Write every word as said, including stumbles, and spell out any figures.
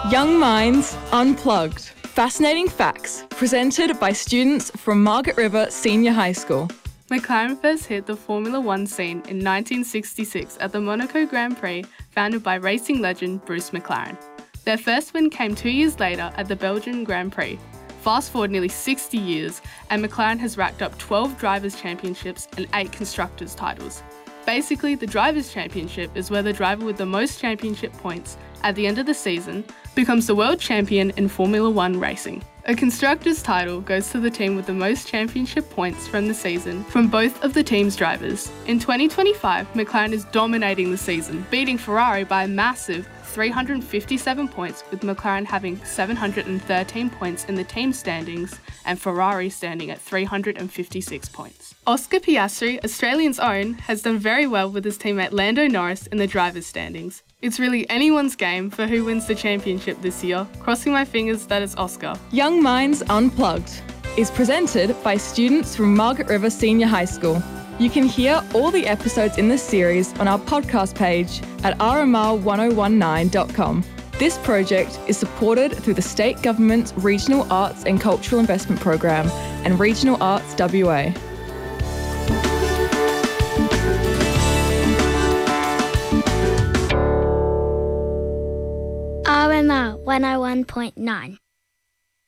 Young Minds Unplugged. Fascinating facts presented by students from Margaret River Senior High School. McLaren first hit the Formula One scene in nineteen sixty-six at the Monaco Grand Prix, founded by racing legend Bruce McLaren. Their first win came two years later at the Belgian Grand Prix. Fast forward nearly sixty years, and McLaren has racked up twelve Drivers' Championships and eight Constructors' titles. Basically, the Drivers' Championship is where the driver with the most championship points at the end of the season becomes the world champion in Formula One racing. A Constructors' title goes to the team with the most championship points from the season from both of the team's drivers. In twenty twenty-five, McLaren is dominating the season, beating Ferrari by a massive three hundred fifty-seven points, with McLaren having seven hundred thirteen points in the team standings and Ferrari standing at three hundred fifty-six points. Oscar Piastri, Australian's own, has done very well with his teammate Lando Norris in the drivers' standings. It's really anyone's game for who wins the championship this year, crossing my fingers that it's Oscar. Young Minds Unplugged is presented by students from Margaret River Senior High School. You can hear all the episodes in this series on our podcast page at r m r one oh one nine dot com. This project is supported through the State Government's Regional Arts and Cultural Investment Program and Regional Arts W A. R M R one oh one point nine.